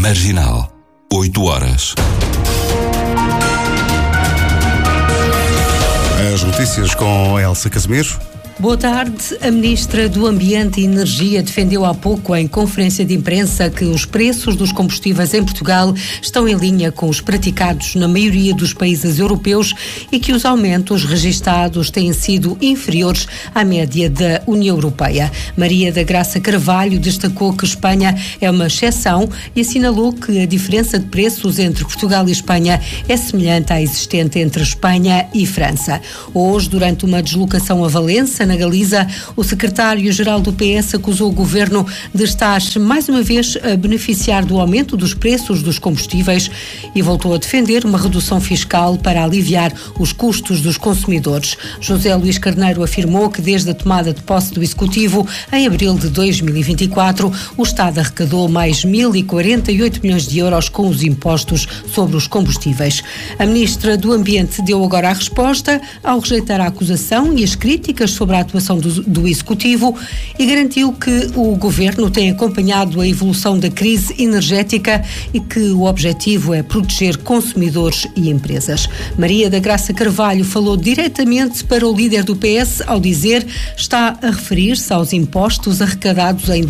Marginal, 8 horas. As notícias com Elsa Casimiro. Boa tarde. A Ministra do Ambiente e Energia defendeu há pouco em conferência de imprensa que os preços dos combustíveis em Portugal estão em linha com os praticados na maioria dos países europeus e que os aumentos registados têm sido inferiores à média da União Europeia. Maria da Graça Carvalho destacou que Espanha é uma exceção e assinalou que a diferença de preços entre Portugal e Espanha é semelhante à existente entre Espanha e França. Hoje, durante uma deslocação a Valença, na Galiza, o secretário-geral do PS acusou o governo de estar mais uma vez a beneficiar do aumento dos preços dos combustíveis e voltou a defender uma redução fiscal para aliviar os custos dos consumidores. José Luís Carneiro afirmou que desde a tomada de posse do Executivo, em abril de 2024, o Estado arrecadou mais 1.048 milhões de euros com os impostos sobre os combustíveis. A Ministra do Ambiente deu agora a resposta ao rejeitar a acusação e as críticas sobre a atuação do Executivo e garantiu que o Governo tem acompanhado a evolução da crise energética e que o objetivo é proteger consumidores e empresas. Maria da Graça Carvalho falou diretamente para o líder do PS ao dizer está a referir-se aos impostos arrecadados em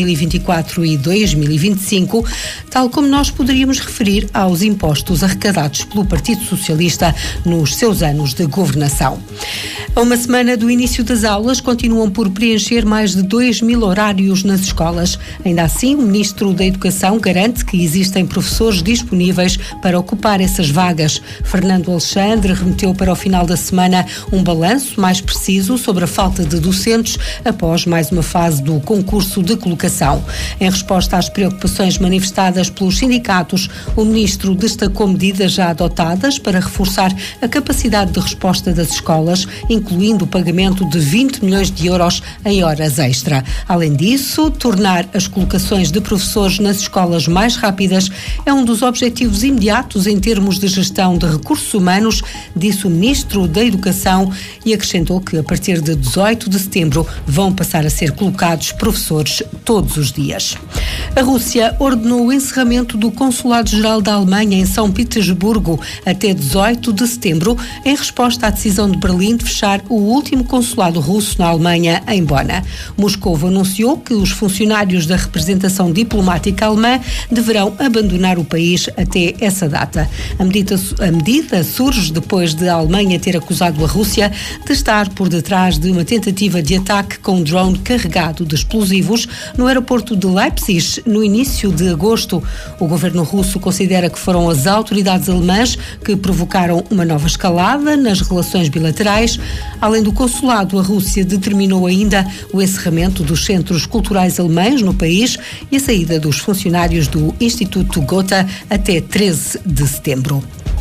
2024 e 2025, tal como nós poderíamos referir aos impostos arrecadados pelo Partido Socialista nos seus anos de governação. A uma semana do início das aulas, continuam por preencher mais de 2.000 horários nas escolas. Ainda assim, o Ministro da Educação garante que existem professores disponíveis para ocupar essas vagas. Fernando Alexandre remeteu para o final da semana um balanço mais preciso sobre a falta de docentes após mais uma fase do concurso de colocação. Em resposta às preocupações manifestadas pelos sindicatos, o Ministro destacou medidas já adotadas para reforçar a capacidade de resposta das escolas, incluindo o pagamento de 20 milhões de euros em horas extra. Além disso, tornar as colocações de professores nas escolas mais rápidas é um dos objetivos imediatos em termos de gestão de recursos humanos, disse o Ministro da Educação e acrescentou que a partir de 18 de setembro vão passar a ser colocados professores todos os dias. A Rússia ordenou o encerramento do Consulado-Geral da Alemanha em São Petersburgo até 18 de setembro, em resposta à decisão de Berlim de fechar o último consulado russo na Alemanha, em Bonn. Moscou anunciou que os funcionários da representação diplomática alemã deverão abandonar o país até essa data. A medida surge depois de a Alemanha ter acusado a Rússia de estar por detrás de uma tentativa de ataque com um drone carregado de explosivos no aeroporto de Leipzig no início de agosto. O governo russo considera que foram as autoridades alemãs que provocaram uma nova escalada nas relações bilaterais. Além do consulado, a Rússia determinou ainda o encerramento dos centros culturais alemães no país e a saída dos funcionários do Instituto Gotha até 13 de setembro.